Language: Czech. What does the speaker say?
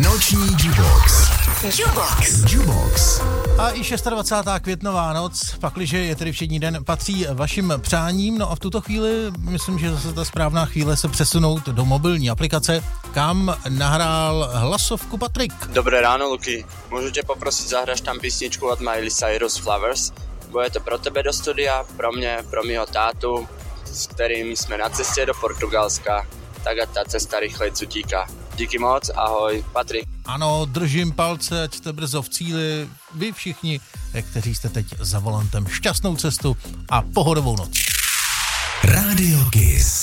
Noční Jubox. Jubox. A i 26. květnová noc, pakliže je tedy všední den, patří vašim přáním. No a v tuto chvíli, myslím, že zase ta správná chvíle se přesunout do mobilní aplikace, kam nahrál hlasovku Patrik. Dobré ráno, Luky. Môžu ťa poprosiť, zahraš tam písničku od Miley Cyrus Flowers. Bude to pro tebe do studia, pro mňa, pro mýho tátu, s ktorým sme na ceste do Portugalska. Tak a ta cesta rychlejc utíká. Díky moc, ahoj, Patrik. Ano, držím palce, ať jste brzo v cíli. Vy všichni, kteří jste teď za volantem, šťastnou cestu a pohodovou noc. Radio Kiss.